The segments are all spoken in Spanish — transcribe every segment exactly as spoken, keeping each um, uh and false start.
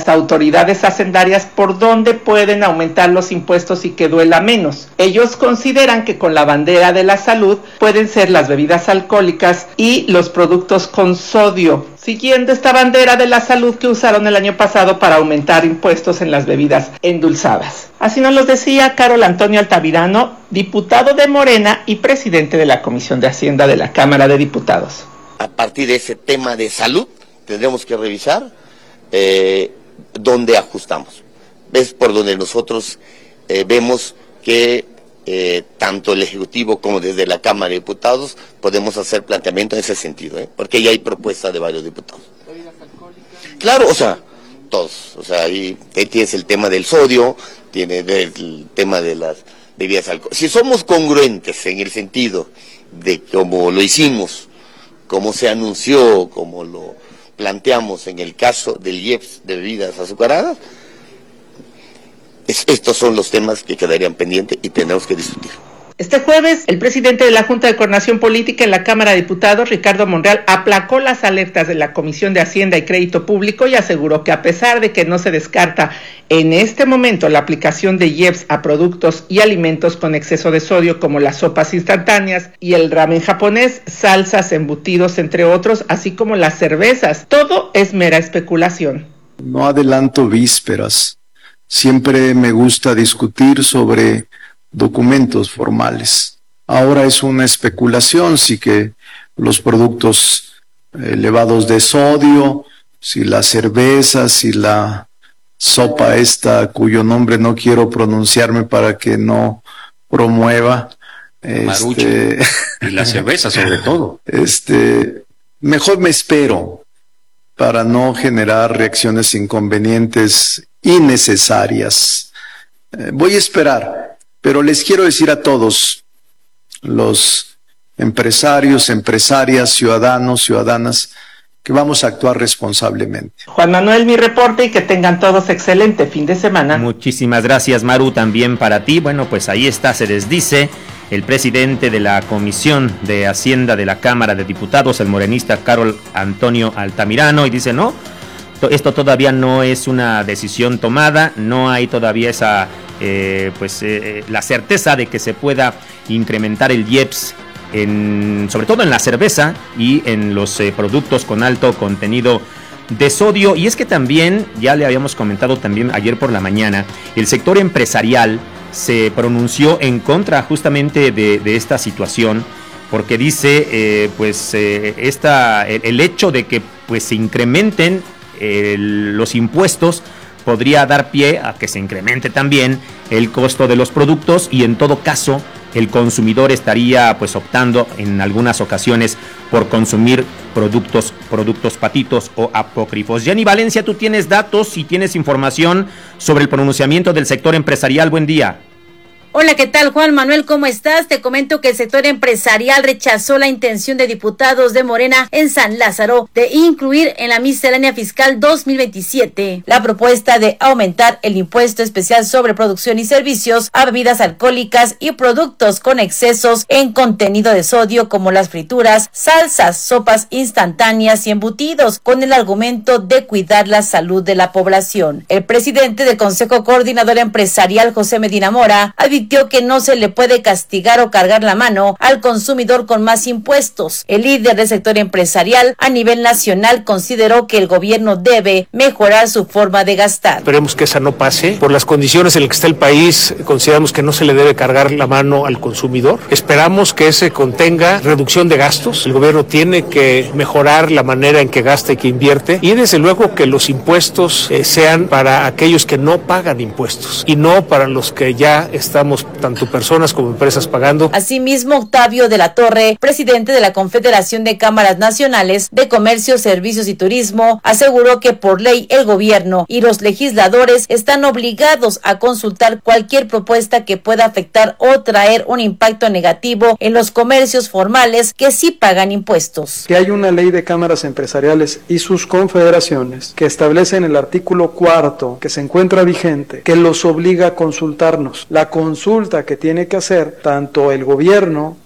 las autoridades hacendarias por dónde pueden aumentar los impuestos y que duela menos. Ellos consideran que con la bandera de la salud pueden ser las bebidas alcohólicas y los productos con sodio, siguiendo esta bandera de la salud que usaron el año pasado para aumentar impuestos en las bebidas endulzadas. Así nos lo decía Carol Antonio Altamirano, diputado de Morena y presidente de la Comisión de Hacienda de la Cámara de Diputados. A partir de ese tema de salud, tendremos que revisar eh, dónde ajustamos. Es por donde nosotros eh, vemos que eh, tanto el Ejecutivo como desde la Cámara de Diputados podemos hacer planteamiento en ese sentido, ¿eh? Porque ya hay propuestas de varios diputados. Claro, o sea, todos. O sea, ahí, ahí tienes el tema del sodio, tienes el tema de las bebidas alcohólicas. Si somos congruentes en el sentido de cómo lo hicimos, cómo se anunció, cómo lo planteamos en el caso del I E P S de bebidas azucaradas, es, estos son los temas que quedarían pendientes y tendremos que discutir. Este jueves, el presidente de la Junta de Coordinación Política en la Cámara de Diputados, Ricardo Monreal, aplacó las alertas de la Comisión de Hacienda y Crédito Público y aseguró que a pesar de que no se descarta en este momento la aplicación de I E P S a productos y alimentos con exceso de sodio como las sopas instantáneas y el ramen japonés, salsas, embutidos, entre otros, así como las cervezas, todo es mera especulación. No adelanto vísperas. Siempre me gusta discutir sobre documentos formales. Ahora es una especulación si que los productos elevados de sodio, si la cerveza, si la sopa esta cuyo nombre no quiero pronunciarme para que no promueva. Este, y la cerveza sobre todo. Este, mejor me espero para no generar reacciones inconvenientes innecesarias. Eh, voy a esperar. Pero les quiero decir a todos, los empresarios, empresarias, ciudadanos, ciudadanas, que vamos a actuar responsablemente. Juan Manuel, mi reporte y que tengan todos excelente fin de semana. Muchísimas gracias, Maru, también para ti. Bueno, pues ahí está, se desdice el presidente de la Comisión de Hacienda de la Cámara de Diputados, el morenista Carol Antonio Altamirano, y dice, no, esto todavía no es una decisión tomada, no hay todavía esa... Eh, pues eh, la certeza de que se pueda incrementar el I E P S en, sobre todo en la cerveza y en los eh, productos con alto contenido de sodio. Y es que también, ya le habíamos comentado también ayer por la mañana, el sector empresarial se pronunció en contra justamente de, de esta situación, porque dice eh, pues eh, esta, el, el hecho de que pues se incrementen eh, los impuestos podría dar pie a que se incremente también el costo de los productos y en todo caso el consumidor estaría pues optando en algunas ocasiones por consumir productos, productos patitos o apócrifos. Jenny Valencia, tú tienes datos y tienes información sobre el pronunciamiento del sector empresarial. Buen día. Hola, ¿qué tal, Juan Manuel? ¿Cómo estás? Te comento que el sector empresarial rechazó la intención de diputados de Morena en San Lázaro de incluir en la miscelánea fiscal dos mil veintisiete la propuesta de aumentar el impuesto especial sobre producción y servicios a bebidas alcohólicas y productos con excesos en contenido de sodio como las frituras, salsas, sopas instantáneas y embutidos, con el argumento de cuidar la salud de la población. El presidente del Consejo Coordinador Empresarial, José Medina Mora, advirtió que no se le puede castigar o cargar la mano al consumidor con más impuestos. El líder del sector empresarial a nivel nacional consideró que el gobierno debe mejorar su forma de gastar. Esperemos que esa no pase. Por las condiciones en las que está el país, consideramos que no se le debe cargar la mano al consumidor. Esperamos que ese contenga reducción de gastos. El gobierno tiene que mejorar la manera en que gasta y que invierte. Y desde luego que los impuestos eh, sean para aquellos que no pagan impuestos y no para los que ya estamos tanto personas como empresas pagando. Asimismo, Octavio de la Torre, presidente de la Confederación de Cámaras Nacionales de Comercio, Servicios y Turismo, aseguró que por ley el gobierno y los legisladores están obligados a consultar cualquier propuesta que pueda afectar o traer un impacto negativo en los comercios formales que sí pagan impuestos. Que hay una ley de cámaras empresariales y sus confederaciones que establece en el artículo cuarto, que se encuentra vigente, que los obliga a consultarnos. La consulta que tiene que hacer tanto el gobierno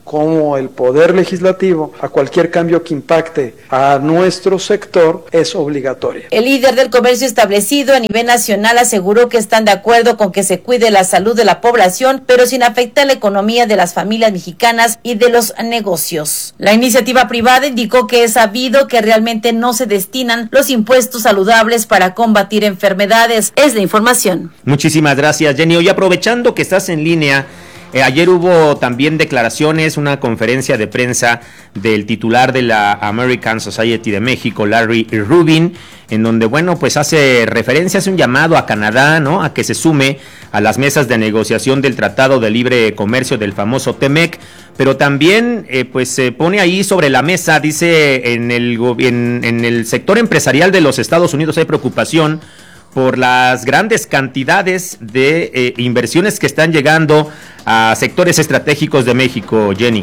como el Poder Legislativo a cualquier cambio que impacte a nuestro sector es obligatoria. El líder del comercio establecido a nivel nacional aseguró que están de acuerdo con que se cuide la salud de la población, pero sin afectar la economía de las familias mexicanas y de los negocios. La iniciativa privada indicó que es sabido que realmente no se destinan los impuestos saludables para combatir enfermedades. Es la información. Muchísimas gracias, Jenny. Hoy, aprovechando que estás en línea, Eh, ayer hubo también declaraciones, una conferencia de prensa del titular de la American Society de México, Larry Rubin, en donde, bueno, pues hace referencia, hace un llamado a Canadá, ¿no?, a que se sume a las mesas de negociación del Tratado de Libre Comercio del famoso TEMEC, pero también, eh, pues se pone ahí sobre la mesa, dice, en el, en, en el sector empresarial de los Estados Unidos hay preocupación por las grandes cantidades de eh, inversiones que están llegando a sectores estratégicos de México, Jenny.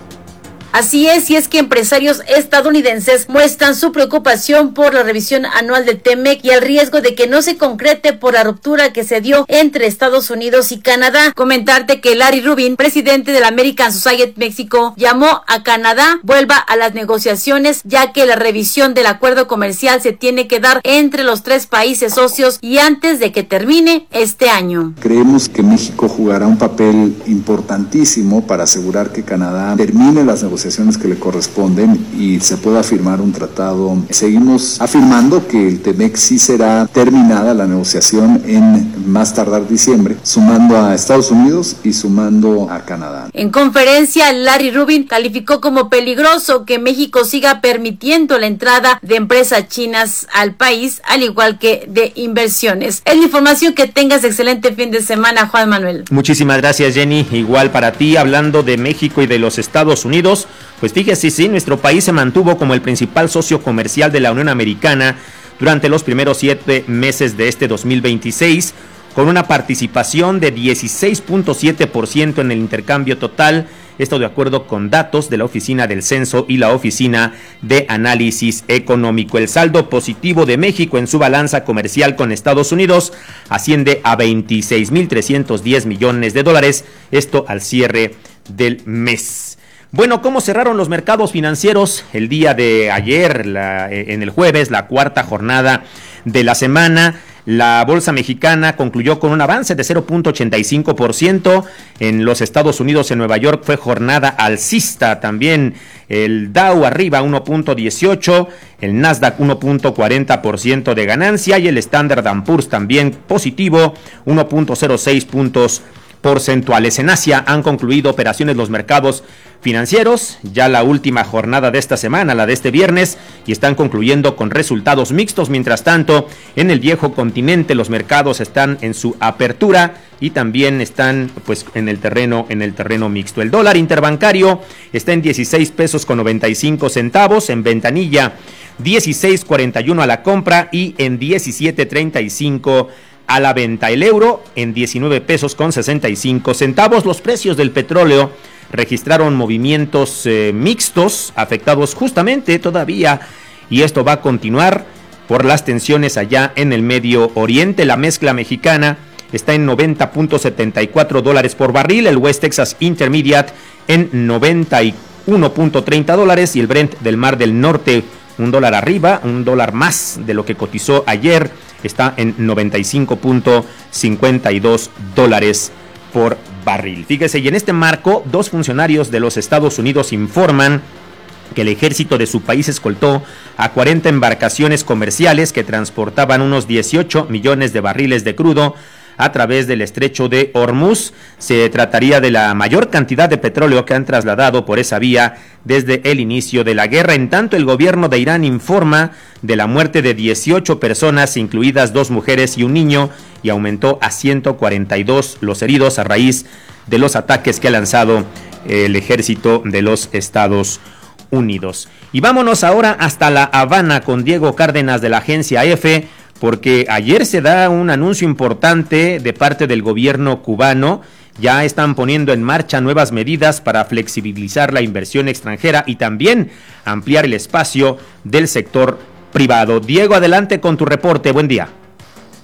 Así es, y es que empresarios estadounidenses muestran su preocupación por la revisión anual del TEMEC y el riesgo de que no se concrete por la ruptura que se dio entre Estados Unidos y Canadá. Comentarte que Larry Rubin, presidente de la American Society México, llamó a Canadá vuelva a las negociaciones, ya que la revisión del acuerdo comercial se tiene que dar entre los tres países socios y antes de que termine este año. Creemos que México jugará un papel importantísimo para asegurar que Canadá termine las negociaciones que le corresponden y se pueda firmar un tratado. Seguimos afirmando que el TEMEC sí será terminada la negociación en más tardar diciembre, sumando a Estados Unidos y sumando a Canadá. En conferencia, Larry Rubin calificó como peligroso que México siga permitiendo la entrada de empresas chinas al país, al igual que de inversiones. Es la información. Que tengas excelente fin de semana, Juan Manuel. Muchísimas gracias, Jenny. Igual para ti. Hablando de México y de los Estados Unidos, pues fíjese, sí, nuestro país se mantuvo como el principal socio comercial de la Unión Americana durante los primeros siete meses de este dos mil veintiséis, con una participación de dieciséis punto siete por ciento en el intercambio total, esto de acuerdo con datos de la Oficina del Censo y la Oficina de Análisis Económico. El saldo positivo de México en su balanza comercial con Estados Unidos asciende a veintiséis mil trescientos diez millones de dólares, esto al cierre del mes. Bueno, ¿cómo cerraron los mercados financieros el día de ayer, la, en el jueves, la cuarta jornada de la semana? La bolsa mexicana concluyó con un avance de cero punto ochenta y cinco por ciento. En los Estados Unidos, en Nueva York, fue jornada alcista. También el Dow arriba uno punto dieciocho, el Nasdaq uno punto cuarenta por ciento de ganancia y el Standard and Poor's también positivo, uno punto cero seis puntos porcentuales. En Asia han concluido operaciones los mercados financieros, ya la última jornada de esta semana, la de este viernes, y están concluyendo con resultados mixtos. Mientras tanto, en el viejo continente los mercados están en su apertura y también están pues en el terreno en el terreno mixto. El dólar interbancario está en dieciséis pesos con noventa y cinco centavos, en ventanilla dieciséis cuarenta y uno a la compra y en diecisiete treinta y cinco a la venta. El euro en diecinueve pesos con sesenta y cinco centavos. Los precios del petróleo registraron movimientos eh, mixtos, afectados justamente todavía, y esto va a continuar por las tensiones allá en el Medio Oriente. La mezcla mexicana está en noventa punto setenta y cuatro dólares por barril, el West Texas Intermediate en noventa y uno punto treinta dólares y el Brent del Mar del Norte un dólar arriba, un dólar más de lo que cotizó ayer, está en noventa y cinco punto cincuenta y dos dólares por barril. Fíjese, y en este marco, dos funcionarios de los Estados Unidos informan que el ejército de su país escoltó a cuarenta embarcaciones comerciales que transportaban unos dieciocho millones de barriles de crudo a través del estrecho de Hormuz. Se trataría de la mayor cantidad de petróleo que han trasladado por esa vía desde el inicio de la guerra. En tanto, el gobierno de Irán informa de la muerte de dieciocho personas, incluidas dos mujeres y un niño, y aumentó a ciento cuarenta y dos los heridos a raíz de los ataques que ha lanzado el ejército de los Estados Unidos. Y vámonos ahora hasta La Habana con Diego Cárdenas de la agencia EFE, porque ayer se da un anuncio importante de parte del gobierno cubano. Ya están poniendo en marcha nuevas medidas para flexibilizar la inversión extranjera y también ampliar el espacio del sector privado. Diego, adelante con tu reporte. Buen día.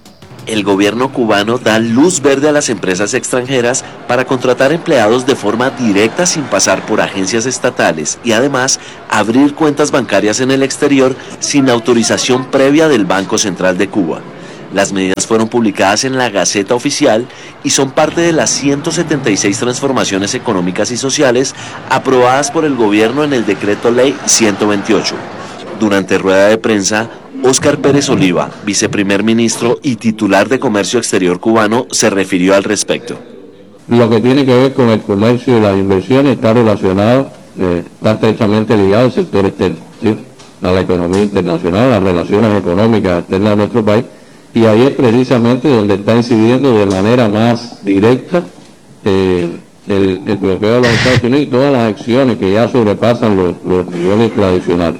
el gobierno cubano da luz verde a las empresas extranjeras para contratar empleados de forma directa sin pasar por agencias estatales y además abrir cuentas bancarias en el exterior sin autorización previa del Banco Central de Cuba. Las medidas fueron publicadas en la Gaceta Oficial y son parte de las ciento setenta y seis transformaciones económicas y sociales aprobadas por el gobierno en el Decreto Ley ciento veintiocho. Durante rueda de prensa, Óscar Pérez Oliva, viceprimer ministro y titular de Comercio Exterior cubano, se refirió al respecto. Lo que tiene que ver con el comercio y las inversiones está relacionado, eh, está estrechamente ligado al sector externo, ¿sí? A la economía internacional, a las relaciones económicas externas de nuestro país, y ahí es precisamente donde está incidiendo de manera más directa eh, el, el bloqueo de los Estados Unidos y todas las acciones que ya sobrepasan los, los niveles tradicionales.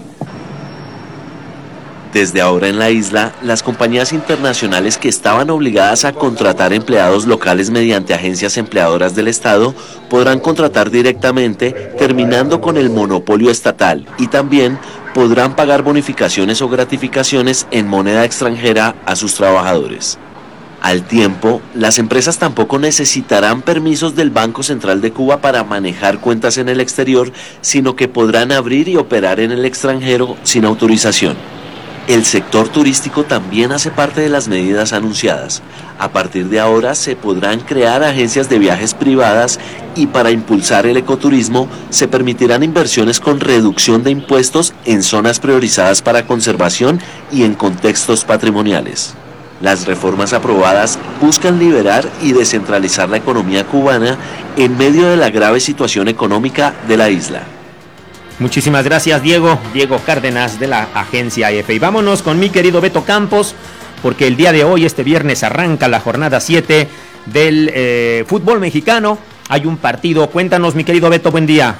Desde ahora en la isla, las compañías internacionales que estaban obligadas a contratar empleados locales mediante agencias empleadoras del Estado podrán contratar directamente, terminando con el monopolio estatal, y también podrán pagar bonificaciones o gratificaciones en moneda extranjera a sus trabajadores. Al tiempo, las empresas tampoco necesitarán permisos del Banco Central de Cuba para manejar cuentas en el exterior, sino que podrán abrir y operar en el extranjero sin autorización. El sector turístico también hace parte de las medidas anunciadas. A partir de ahora se podrán crear agencias de viajes privadas y para impulsar el ecoturismo se permitirán inversiones con reducción de impuestos en zonas priorizadas para conservación y en contextos patrimoniales. Las reformas aprobadas buscan liberar y descentralizar la economía cubana en medio de la grave situación económica de la isla. Muchísimas gracias, Diego. Diego Cárdenas, de la agencia E F E. Y vámonos con mi querido Beto Campos, porque el día de hoy, este viernes, arranca la jornada siete del eh, fútbol mexicano. Hay un partido. Cuéntanos, mi querido Beto, buen día.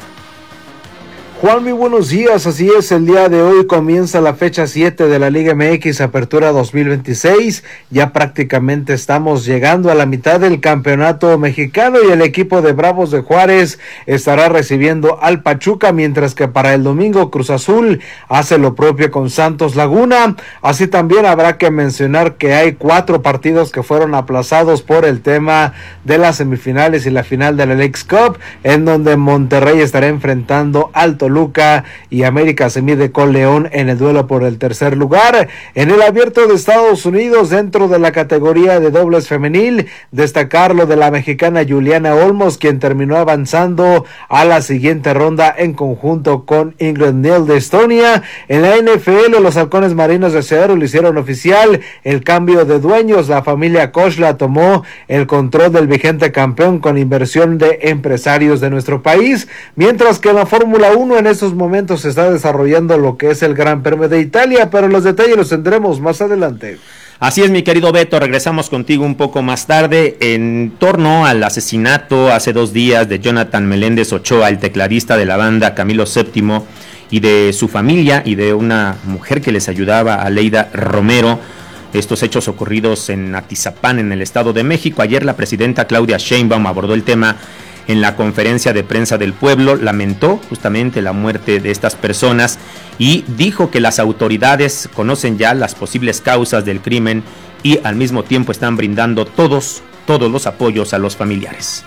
Juan, muy buenos días, así es, el día de hoy comienza la fecha siete de la Liga M X Apertura dos mil veintiséis, ya prácticamente estamos llegando a la mitad del campeonato mexicano y el equipo de Bravos de Juárez estará recibiendo al Pachuca, mientras que para el domingo Cruz Azul hace lo propio con Santos Laguna. Así también habrá que mencionar que hay cuatro partidos que fueron aplazados por el tema de las semifinales y la final de la Leagues Cup, en donde Monterrey estará enfrentando al Toluca y América se mide con León en el duelo por el tercer lugar. En el Abierto de Estados Unidos, dentro de la categoría de dobles femenil, destacar lo de la mexicana Juliana Olmos, quien terminó avanzando a la siguiente ronda en conjunto con Ingrid Neal de Estonia. En la N F L, los halcones marinos de Seattle lo hicieron oficial el cambio de dueños. La familia Koshla tomó el control del vigente campeón con inversión de empresarios de nuestro país, mientras que en la Fórmula uno en estos momentos se está desarrollando lo que es el Gran Premio de Italia, pero los detalles los tendremos más adelante. Así es, mi querido Beto, regresamos contigo un poco más tarde en torno al asesinato hace dos días de Jonathan Meléndez Ochoa, el tecladista de la banda Camilo séptimo, y de su familia y de una mujer que les ayudaba, Aleida Romero. Estos hechos ocurridos en Atizapán, en el Estado de México. Ayer la presidenta Claudia Sheinbaum abordó el tema en la conferencia de prensa del pueblo, lamentó justamente la muerte de estas personas y dijo que las autoridades conocen ya las posibles causas del crimen y al mismo tiempo están brindando todos, todos los apoyos a los familiares.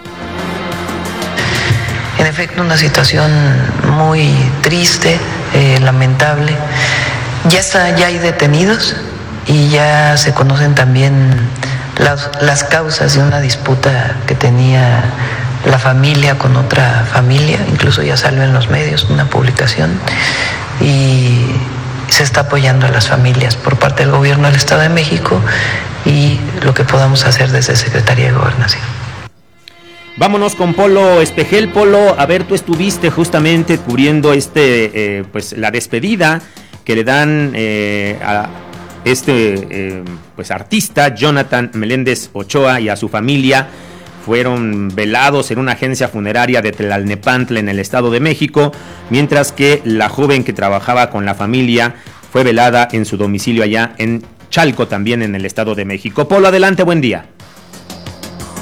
En efecto, una situación muy triste, eh, lamentable. Ya está, ya hay detenidos y ya se conocen también las, las causas de una disputa que tenía la familia con otra familia, incluso ya salió en los medios una publicación y se está apoyando a las familias por parte del gobierno del Estado de México y lo que podamos hacer desde Secretaría de Gobernación. Vámonos con Polo Espejel. Polo, a ver, tú estuviste justamente cubriendo este, eh, pues la despedida que le dan eh, a este eh, pues artista Jonathan Meléndez Ochoa y a su familia. Fueron velados en una agencia funeraria de Tlalnepantla en el Estado de México, mientras que la joven que trabajaba con la familia fue velada en su domicilio allá en Chalco, también en el Estado de México. Polo, adelante, buen día.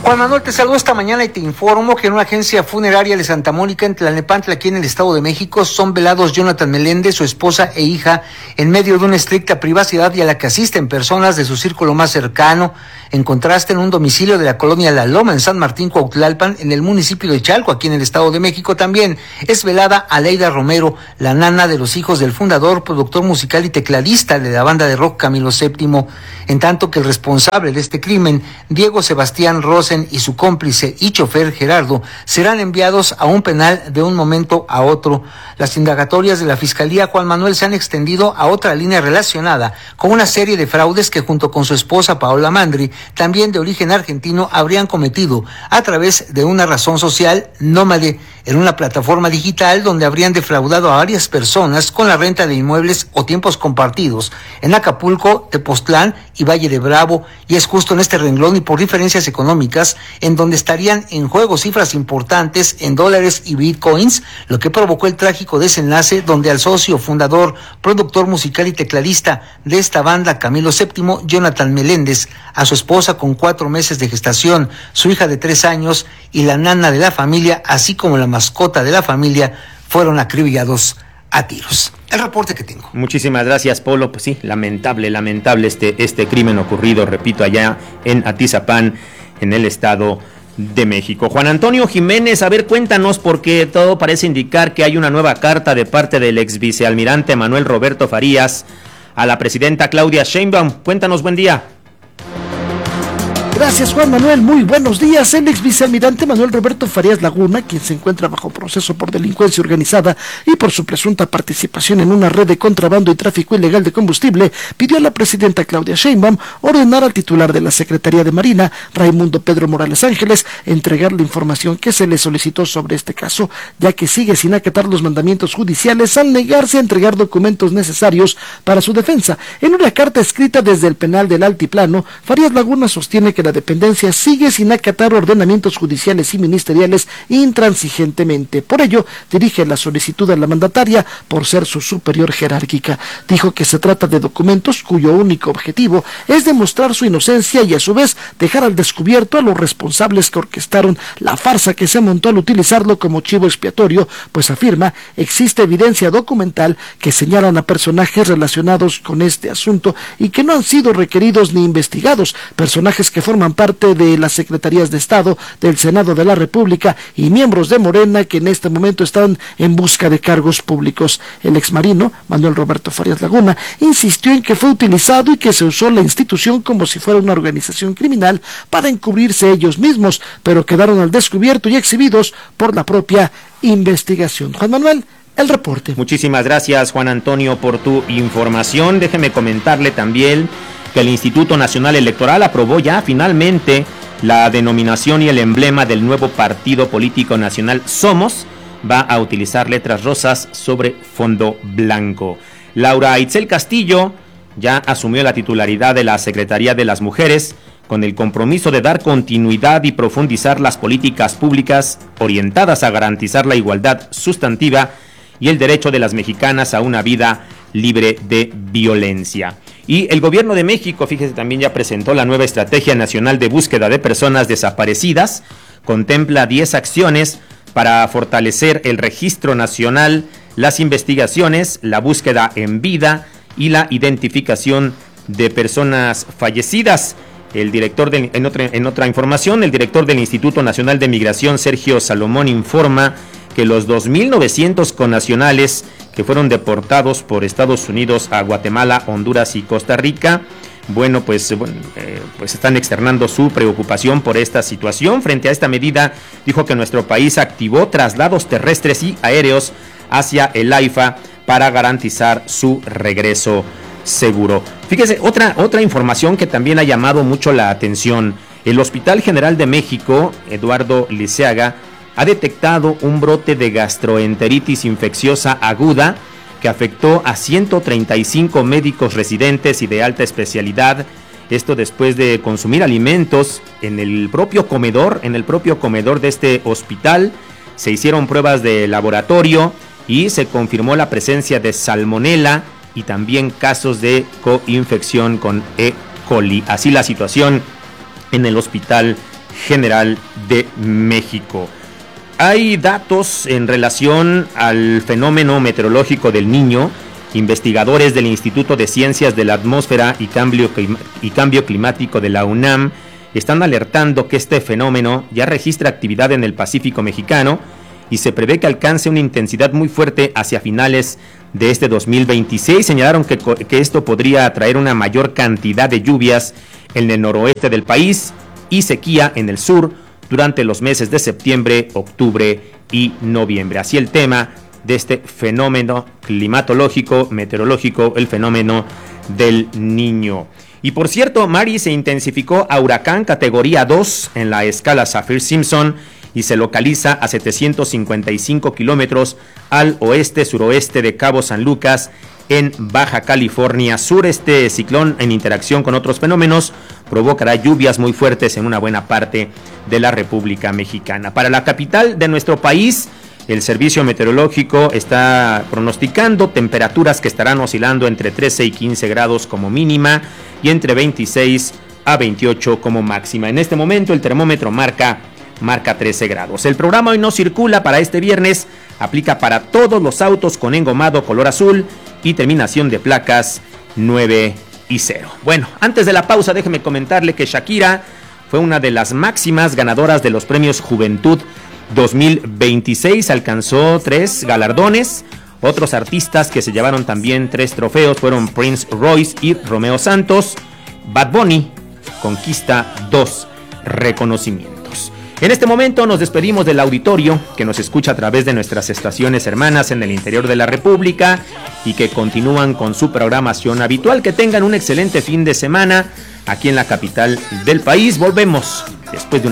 Juan Manuel, te saludo esta mañana y te informo que en una agencia funeraria de Santa Mónica, en Tlalnepantla, aquí en el Estado de México, son velados Jonathan Meléndez, su esposa e hija, en medio de una estricta privacidad y a la que asisten personas de su círculo más cercano. En contraste, en un domicilio de la colonia La Loma, en San Martín, Cuautlalpan, en el municipio de Chalco, aquí en el Estado de México, también es velada Aleida Romero, la nana de los hijos del fundador, productor musical y tecladista de la banda de rock Camilo séptimo, en tanto que el responsable de este crimen, Diego Sebastián Rosen, y su cómplice y chofer Gerardo serán enviados a un penal de un momento a otro. Las indagatorias de la Fiscalía Juan Manuel se han extendido a otra línea relacionada con una serie de fraudes que junto con su esposa Paola Mandri, también de origen argentino, habrían cometido a través de una razón social nómade en una plataforma digital donde habrían defraudado a varias personas con la renta de inmuebles o tiempos compartidos en Acapulco, Tepoztlán y Valle de Bravo, y es justo en este renglón y por diferencias económicas en donde estarían en juego cifras importantes en dólares y bitcoins, lo que provocó el trágico desenlace donde al socio, fundador, productor musical y tecladista de esta banda, Camilo séptimo, Jonathan Meléndez, a su esposa con cuatro meses de gestación, su hija de tres años y la nana de la familia, así como la mascota de la familia, fueron acribillados a tiros. El reporte que tengo. Muchísimas gracias, Polo. Pues sí, lamentable, lamentable este, este crimen ocurrido, repito, allá en Atizapán, en el Estado de México. Juan Antonio Jiménez, a ver, cuéntanos, porque todo parece indicar que hay una nueva carta de parte del ex vicealmirante Manuel Roberto Farías a la presidenta Claudia Sheinbaum. Cuéntanos, buen día. Gracias, Juan Manuel. Muy buenos días. El ex vicealmirante Manuel Roberto Farías Laguna, quien se encuentra bajo proceso por delincuencia organizada y por su presunta participación en una red de contrabando y tráfico ilegal de combustible, pidió a la presidenta Claudia Sheinbaum ordenar al titular de la Secretaría de Marina, Raimundo Pedro Morales Ángeles, entregar la información que se le solicitó sobre este caso, ya que sigue sin acatar los mandamientos judiciales al negarse a entregar documentos necesarios para su defensa. En una carta escrita desde el penal del Altiplano, Farías Laguna sostiene que la dependencia sigue sin acatar ordenamientos judiciales y ministeriales intransigentemente. Por ello, dirige la solicitud a la mandataria por ser su superior jerárquica. Dijo que se trata de documentos cuyo único objetivo es demostrar su inocencia y a su vez dejar al descubierto a los responsables que orquestaron la farsa que se montó al utilizarlo como chivo expiatorio, pues afirma existe evidencia documental que señalan a personajes relacionados con este asunto y que no han sido requeridos ni investigados, personajes que forman parte de las Secretarías de Estado, del Senado de la República y miembros de Morena que en este momento están en busca de cargos públicos. El exmarino, Manuel Roberto Farías Laguna, insistió en que fue utilizado y que se usó la institución como si fuera una organización criminal para encubrirse ellos mismos, pero quedaron al descubierto y exhibidos por la propia investigación. Juan Manuel, el reporte. Muchísimas gracias, Juan Antonio, por tu información. Déjeme comentarle también que el Instituto Nacional Electoral aprobó ya finalmente la denominación y el emblema del nuevo partido político nacional Somos. Va a utilizar letras rosas sobre fondo blanco. Laura Itzel Castillo ya asumió la titularidad de la Secretaría de las Mujeres con el compromiso de dar continuidad y profundizar las políticas públicas orientadas a garantizar la igualdad sustantiva y el derecho de las mexicanas a una vida libre de violencia. Y el gobierno de México, fíjese, también ya presentó la nueva Estrategia Nacional de Búsqueda de Personas Desaparecidas. Contempla diez acciones para fortalecer el registro nacional, las investigaciones, la búsqueda en vida y la identificación de personas fallecidas. El director de, en, otra, en otra información, el director del Instituto Nacional de Migración, Sergio Salomón, informa que los dos mil novecientos connacionales que fueron deportados por Estados Unidos a Guatemala, Honduras y Costa Rica, bueno, pues, bueno, eh, pues están externando su preocupación por esta situación. Frente a esta medida, dijo que nuestro país activó traslados terrestres y aéreos hacia el AIFA para garantizar su regreso seguro. Fíjese, otra, otra información que también ha llamado mucho la atención. El Hospital General de México, Eduardo Liceaga, ha detectado un brote de gastroenteritis infecciosa aguda que afectó a ciento treinta y cinco médicos residentes y de alta especialidad. Esto después de consumir alimentos en el propio comedor, en el propio comedor de este hospital. Se hicieron pruebas de laboratorio y se confirmó la presencia de salmonela y también casos de coinfección con E. coli. Así la situación en el Hospital General de México. Hay datos en relación al fenómeno meteorológico del Niño. Investigadores del Instituto de Ciencias de la Atmósfera y Cambio, y Cambio Climático de la UNAM están alertando que este fenómeno ya registra actividad en el Pacífico mexicano y se prevé que alcance una intensidad muy fuerte hacia finales de este dos mil veintiséis. Señalaron que, que esto podría atraer una mayor cantidad de lluvias en el noroeste del país y sequía en el sur durante los meses de septiembre, octubre y noviembre. Así el tema de este fenómeno climatológico, meteorológico, el fenómeno del Niño. Y por cierto, Mari se intensificó a huracán categoría dos en la escala Saffir-Simpson y se localiza a setecientos cincuenta y cinco kilómetros al oeste-suroeste de Cabo San Lucas, en Baja California Sur. Este ciclón, en interacción con otros fenómenos, provocará lluvias muy fuertes en una buena parte de la República Mexicana. Para la capital de nuestro país, el Servicio Meteorológico está pronosticando temperaturas que estarán oscilando entre trece y quince grados como mínima y entre veintiséis a veintiocho como máxima. En este momento el termómetro marca, marca trece grados. El programa Hoy No Circula para este viernes aplica para todos los autos con engomado color azul y terminación de placas nueve y cero. Bueno, antes de la pausa, déjeme comentarle que Shakira fue una de las máximas ganadoras de los premios Juventud dos mil veintiséis, alcanzó tres galardones. Otros artistas que se llevaron también tres trofeos fueron Prince Royce y Romeo Santos. Bad Bunny conquista dos reconocimientos. En este momento nos despedimos del auditorio que nos escucha a través de nuestras estaciones hermanas en el interior de la República y que continúan con su programación habitual. Que tengan un excelente fin de semana aquí en la capital del país. Volvemos después de una